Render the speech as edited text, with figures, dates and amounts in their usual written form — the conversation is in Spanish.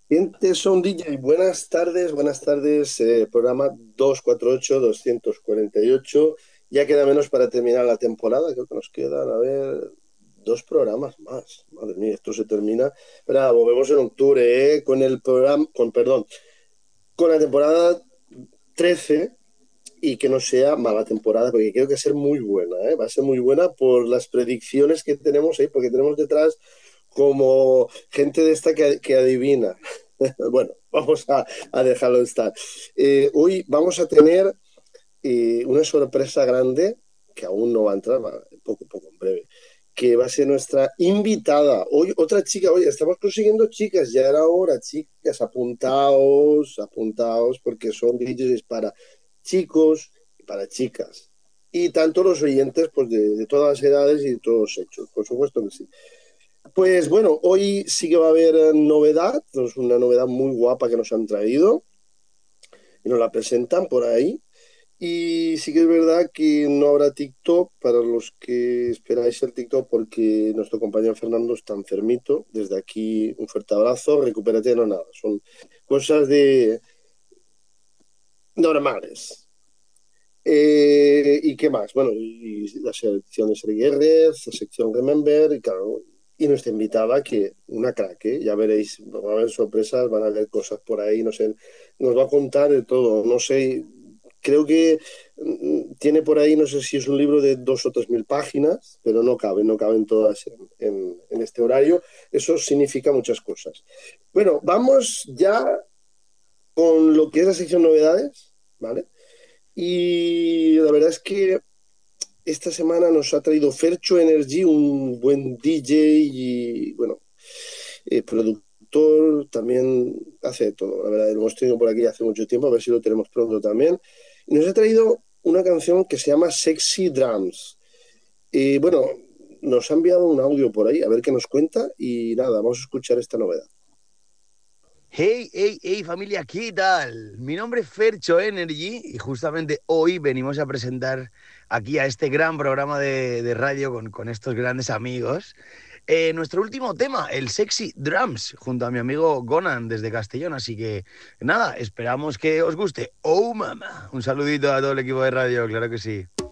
Gente son DJ, buenas tardes, programa 248, 248. Ya queda menos para terminar la temporada, creo que nos quedan, a ver, dos programas más. Madre mía, esto se termina. Pero volvemos en octubre, con el programa, perdón, con la temporada 13 y que no sea mala temporada, porque creo que va a ser muy buena, va a ser muy buena por las predicciones que tenemos ahí, porque tenemos detrás como gente de esta que adivina. Bueno, vamos a dejarlo estar. Hoy vamos a tener una sorpresa grande que aún no va a entrar, poco, en breve, que va a ser nuestra invitada. Hoy, otra chica, oye, estamos consiguiendo chicas, ya era hora, chicas, apuntaos, porque son DJs para chicos y para chicas. Y tanto los oyentes, pues de todas las edades y de todos los hechos, por supuesto que sí. Pues bueno, hoy sí que va a haber novedad, es una novedad muy guapa que nos han traído y nos la presentan por ahí. Y sí que es verdad que no habrá TikTok para los que esperáis el TikTok porque nuestro compañero Fernando está enfermito. Desde aquí un fuerte abrazo, recupérate, no nada, son cosas de normales. ¿Y qué más? Bueno, y la sección de Ser Guerrero, la sección Remember, y claro, y nuestra invitada, que una crack, ¿eh? Ya veréis, van a haber sorpresas, van a haber cosas por ahí, no sé, nos va a contar de todo, no sé, creo que tiene por ahí, no sé si es un libro de 2 o 3 mil páginas, pero no caben todas en este horario, eso significa muchas cosas. Bueno, vamos ya con lo que es la sección novedades, ¿vale? Y la verdad es que esta semana nos ha traído Fercho Energy, un buen DJ y, bueno, productor, también hace de todo. La verdad, lo hemos tenido por aquí hace mucho tiempo, a ver si lo tenemos pronto también. Y nos ha traído una canción que se llama Sexy Drums. Y bueno, nos ha enviado un audio por ahí, a ver qué nos cuenta. Y nada, vamos a escuchar esta novedad. Hey, hey, hey familia, ¿qué tal? Mi nombre es Fercho Energy y justamente hoy venimos a presentar aquí a este gran programa de radio con estos grandes amigos nuestro último tema, el Sexy Drums, junto a mi amigo Gonan desde Castellón. Así que nada, esperamos que os guste. Oh, mamá. Un saludito a todo el equipo de radio, claro que sí.